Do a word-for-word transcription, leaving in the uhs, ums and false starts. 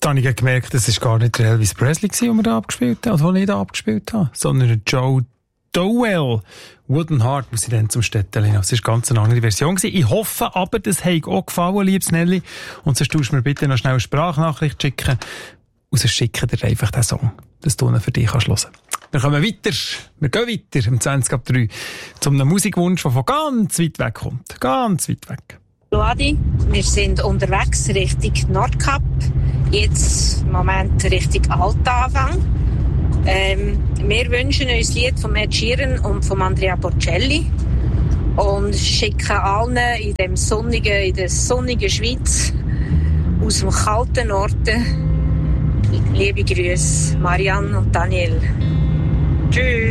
Da habe ich gemerkt, es war gar nicht der Elvis Presley, den wir da abgespielt haben, oder den ich da abgespielt habe, sondern Joe Dowell. Wooden Heart muss ich dann zum Städtchen. Das war ganz eine andere Version. Ich hoffe aber, das hat auch gefallen, liebes Nelly. Und sonst tust du mir bitte noch schnell eine Sprachnachricht schicken. Und sonst schicken dir einfach den Song, dass du ihn für dich hören kannst. Wir kommen weiter. Wir gehen weiter um zwanzig ab drei zu einem Musikwunsch, der von ganz weit weg kommt. Ganz weit weg. Hallo Adi, wir sind unterwegs Richtung Nordkap. Jetzt im Moment Richtung Altanfang. Ähm, wir wünschen uns ein Lied von Ed Sheeran und von Andrea Bocelli und schicken allen in dem sonnigen, in der sonnigen Schweiz aus dem kalten Norden liebe Grüße, Marianne und Daniel. Tschüss.